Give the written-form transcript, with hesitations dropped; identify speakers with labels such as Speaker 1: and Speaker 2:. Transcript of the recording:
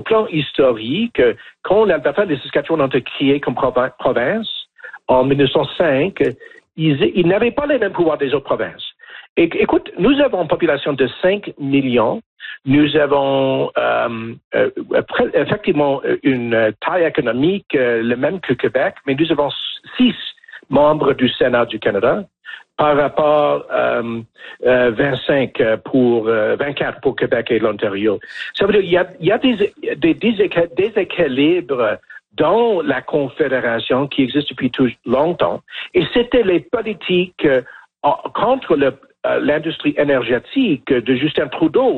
Speaker 1: plan historique, quand l'Alberta et le Saskatchewan ont été créés comme province en 1905, ils n'avaient pas les mêmes pouvoirs des autres provinces. Et, écoute, nous avons une population de 5 millions. Nous avons effectivement une taille économique le même que Québec, mais nous avons 6 membres du Sénat du Canada par rapport 24 pour Québec et l'Ontario. Ça veut dire qu'il y a des déséquilibres dans la Confédération qui existe depuis longtemps. Et c'était les politiques contre l'industrie énergétique de Justin Trudeau